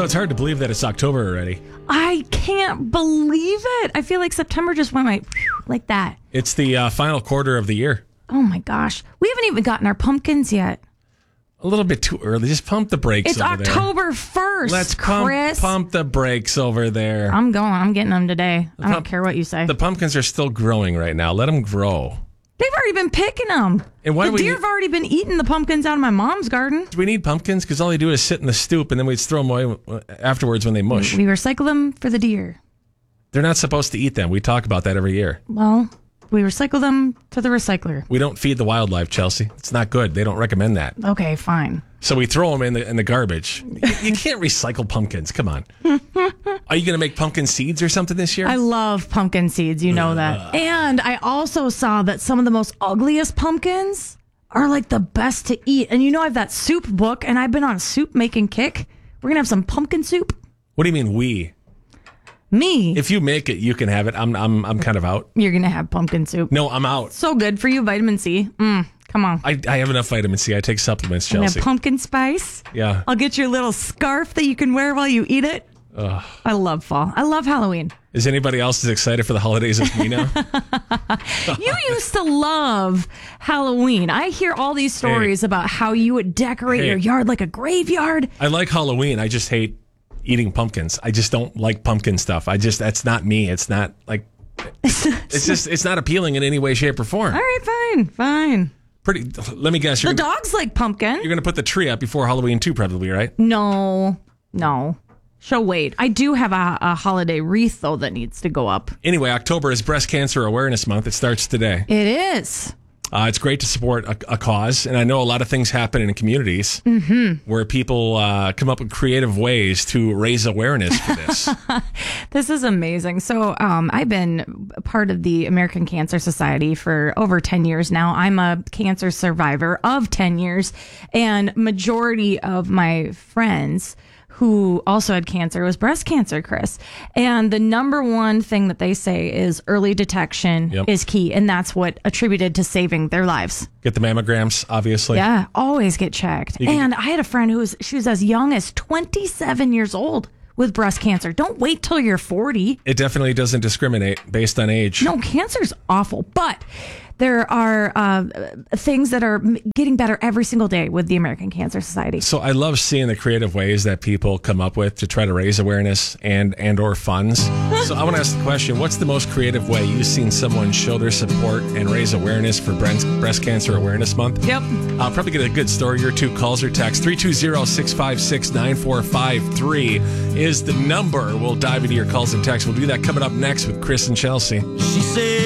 So it's hard to believe that it's October already. I can't believe it. I feel like September just went like that. It's the final quarter of the year. Oh my gosh. We haven't even gotten our pumpkins yet. A little bit too early. Just pump the brakes It's over there. October 1st, Let's Chris. pump the brakes over there. I'm going. I'm getting them today. I don't care what you say. The pumpkins are still growing right now. Let them grow. They've already been picking them. And why the do we deer have already been eating the pumpkins out of my mom's garden. Do we need pumpkins? Because all they do is sit in the stoop, and then we just throw them away afterwards when they mush. We recycle them for the deer. They're not supposed to eat them. We talk about that every year. Well, we recycle them to the recycler. We don't feed the wildlife, Chelsea. It's not good. They don't recommend that. Okay, fine. So we throw them in the garbage. You can't recycle pumpkins. Come on. Are you going to make pumpkin seeds or something this year? I love pumpkin seeds. You know that. And I also saw that some of the most ugliest pumpkins are like the best to eat. And you know I have that soup book, and I've been on a soup making kick. We're going to have some pumpkin soup. What do you mean we? Me. If you make it, you can have it. I'm kind of out. You're going to have pumpkin soup. No, I'm out. So good for you, vitamin C. Come on. I have enough vitamin C. I take supplements, And Chelsea. a pumpkin spice. Yeah. I'll get you a little scarf that you can wear while you eat it. Ugh. I love fall. I love Halloween. Is anybody else as excited for the holidays as me now? You used to love Halloween. I hear all these stories about how you would decorate your yard like a graveyard. I like Halloween. I just hate eating pumpkins. I just don't like pumpkin stuff. That's not me. It's not like, it's not appealing in any way, shape, or form. All right, fine. Let me guess. The dogs like pumpkin. You're going to put the tree up before Halloween too, probably, right? No. She'll wait. I do have a holiday wreath, though, that needs to go up. Anyway, October is Breast Cancer Awareness Month. It starts today. It is. It's great to support a cause. And I know a lot of things happen in communities where people come up with creative ways to raise awareness for this. This is amazing. So I've been part of the American Cancer Society for over 10 years now. I'm a cancer survivor of 10 years. And majority of my friends who also had cancer was breast cancer, Chris. And the number one thing that they say is early detection is key. And that's what attributed to saving their lives. Get the mammograms, obviously. Yeah, always get checked. And I had a friend she was as young as 27 years old with breast cancer. Don't wait till you're 40. It definitely doesn't discriminate based on age. No, cancer's awful. But there are things that are getting better every single day with the American Cancer Society. So I love seeing the creative ways that people come up with to try to raise awareness and or funds. So I want to ask the question, what's the most creative way you've seen someone show their support and raise awareness for Breast Cancer Awareness Month? Yep. I'll probably get a good story or two. Calls or text. 320-656-9453 is the number. We'll dive into your calls and texts. We'll do that coming up next with Chris and Chelsea. She said